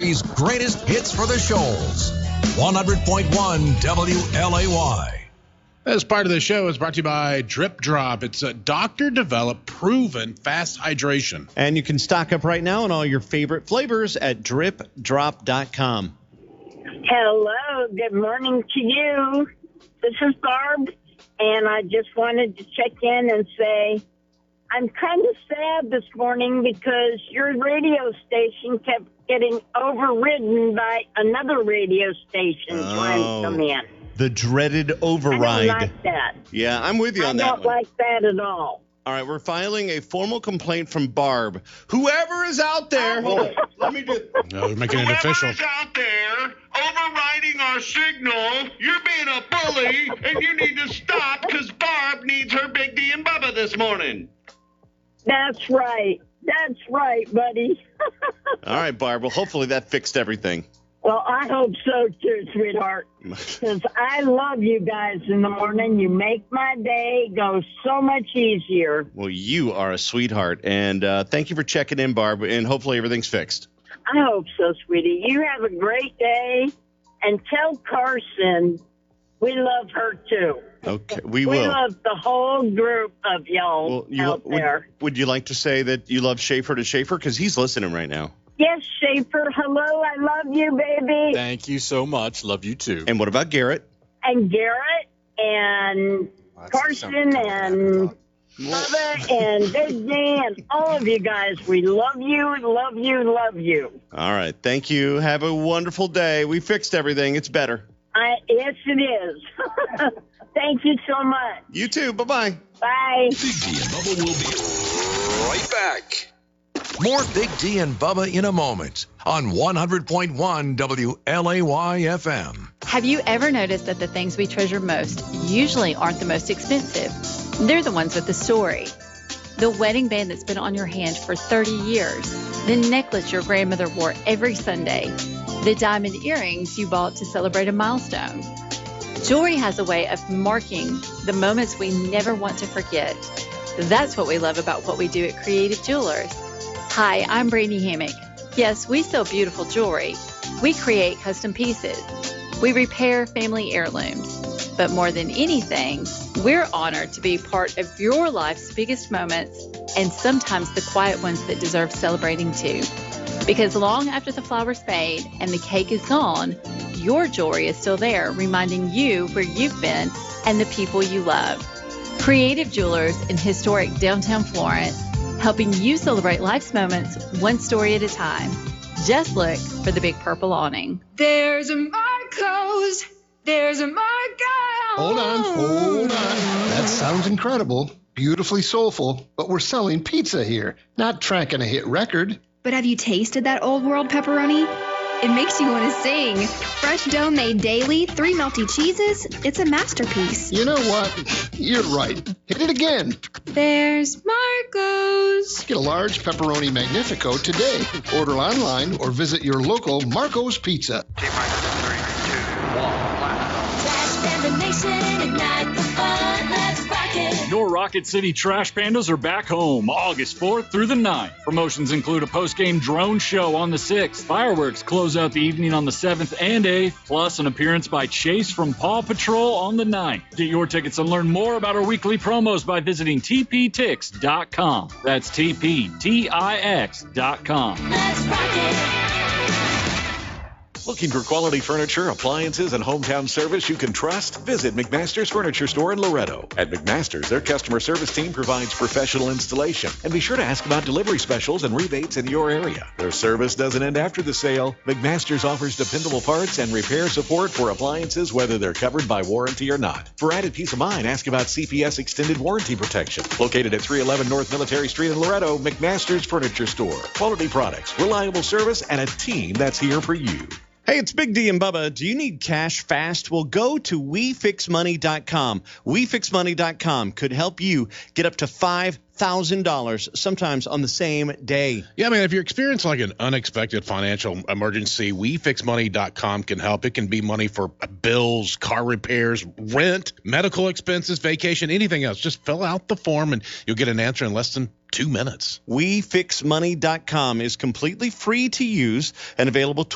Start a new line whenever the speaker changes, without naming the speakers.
Mississippi's greatest hits for the Shoals. 100.1 WLAY.
This part of the show is brought to you by Drip Drop. It's a doctor-developed, proven fast hydration.
And you can stock up right now on all your favorite flavors at dripdrop.com.
Hello, good morning to you. This is Barb, and I just wanted to check in and say I'm kind of sad this morning because your radio station kept getting overridden by another radio station trying to come in.
The dreaded override.
I don't like that.
Yeah, I'm with you on that one.
I don't like that at all.
All right, we're filing a formal complaint from Barb. Whoever is out there, hold on, let me do.
No, we're making it official.
Whoever is out there overriding our signal, you're being a bully, and you need to stop because Barb needs her Big D and Bubba this morning.
That's right. That's right, buddy.
All right, Barb. Well, hopefully that fixed everything.
Well, I hope so, too, sweetheart, because I love you guys in the morning. You make my day go so much easier.
Well, you are a sweetheart, and thank you for checking in, Barb, and hopefully everything's fixed.
I hope so, sweetie. You have a great day, and tell Carson we love her, too.
Okay, we will.
We love the whole group of y'all out there.
Would you like to say that you love Schaefer to Schaefer? Because he's listening right now.
Yes, Schaefer. Hello, I love you, baby.
Thank you so much. Love you too.
And what about Garrett?
And Garrett and Carson and Bubba and Big D and all of you guys. We love you, love you, love you.
All right. Thank you. Have a wonderful day. We fixed everything. It's better.
Yes, it is. Thank you so much.
You too. Bye-bye.
Bye.
Big D and Bubba will be right back. More Big D and Bubba in a moment on 100.1 WLAY FM.
Have you ever noticed that the things we treasure most usually aren't the most expensive? They're the ones with the story. The wedding band that's been on your hand for 30 years. The necklace your grandmother wore every Sunday. The diamond earrings you bought to celebrate a milestone. Jewelry has a way of marking the moments we never want to forget. That's what we love about what we do at Creative Jewelers. Hi, I'm Brandy Hammock. Yes, we sell beautiful jewelry. We create custom pieces. We repair family heirlooms. But more than anything, we're honored to be part of your life's biggest moments and sometimes the quiet ones that deserve celebrating too. Because long after the flowers fade and the cake is gone, your jewelry is still there, reminding you where you've been and the people you love. Creative Jewelers in historic downtown Florence, helping you celebrate life's moments one story at a time. Just look for the big purple awning.
There's a Marco's. There's a Marco's.
Hold on. That sounds incredible. Beautifully soulful. But we're selling pizza here, not tracking a hit record.
But have you tasted that old world pepperoni? It makes you want to sing. Fresh dough made daily, 3 melty cheeses. It's a masterpiece.
You know what? You're right. Hit it again.
There's Marco's.
Get a large pepperoni magnifico today. Order online or visit your local Marco's Pizza.
Your Rocket City Trash Pandas are back home August 4th through the 9th. Promotions include a post-game drone show on the 6th. Fireworks close out the evening on the 7th and 8th, plus an appearance by Chase from Paw Patrol on the 9th. Get your tickets and learn more about our weekly promos by visiting tptix.com. That's tptix.com.
Let's rock it. Looking for quality furniture, appliances, and hometown service you can trust? Visit McMaster's Furniture Store in Loretto. At McMaster's, their customer service team provides professional installation. And be sure to ask about delivery specials and rebates in your area. Their service doesn't end after the sale. McMaster's offers dependable parts and repair support for appliances, whether they're covered by warranty or not. For added peace of mind, ask about CPS Extended Warranty Protection. Located at 311 North Military Street in Loretto, McMaster's Furniture Store. Quality products, reliable service, and a team that's here for you.
Hey, it's Big D and Bubba. Do you need cash fast? Well, go to WeFixMoney.com. WeFixMoney.com could help you get up to $5,000 sometimes on the same day.
Yeah, I mean, if you're experiencing like an unexpected financial emergency, WeFixMoney.com can help. It can be money for bills, car repairs, rent, medical expenses, vacation, anything else. Just fill out the form and you'll get an answer in less than 2 minutes.
WeFixMoney.com is completely free to use and available